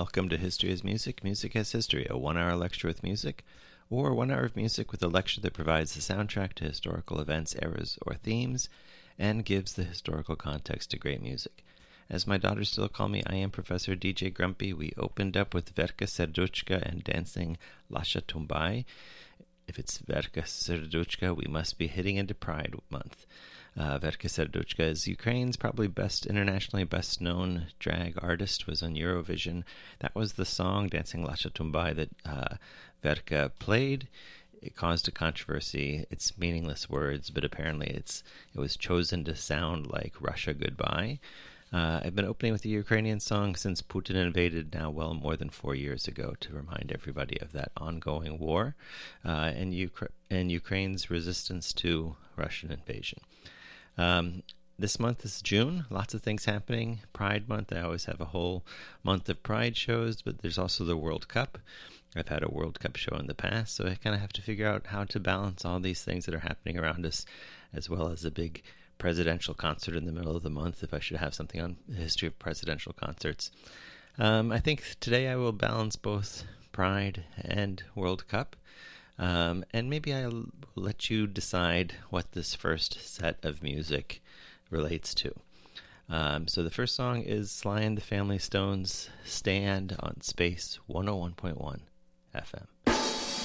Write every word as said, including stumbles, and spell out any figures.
welcome to History as Music, Music as History, a one-hour lecture with music, or one hour of music with a lecture that provides the soundtrack to historical events, eras, or themes, and gives the historical context to great music. As my daughters still call me, I am Professor D J Grumpy. We opened up with Verka Serduchka and dancing Lascia Tombai. If it's Verka Serduchka, we must be hitting into Pride Month. Uh, Verka Serduchka is Ukraine's probably best internationally best known drag artist, was on Eurovision. That was the song, Dancing Lascia Tombai, that uh, Verka played. It caused a controversy. It's meaningless words, but apparently it's it was chosen to sound like Russia Goodbye. Uh, I've been opening with the Ukrainian song since Putin invaded now well more than four years ago to remind everybody of that ongoing war uh, and, Ukra- and Ukraine's resistance to Russian invasion. Um, this month is June. Lots of things happening. Pride Month. I always have a whole month of Pride shows, but there's also the World Cup. I've had a World Cup show in the past, so I kind of have to figure out how to balance all these things that are happening around us, as well as a big presidential concert in the middle of the month, if I should have something on the history of presidential concerts. Um, I think today I will balance both Pride and World Cup. Um, and maybe I'll let you decide what this first set of music relates to. Um, so the first song is Sly and the Family Stones' Stand on Space one oh one point one F M.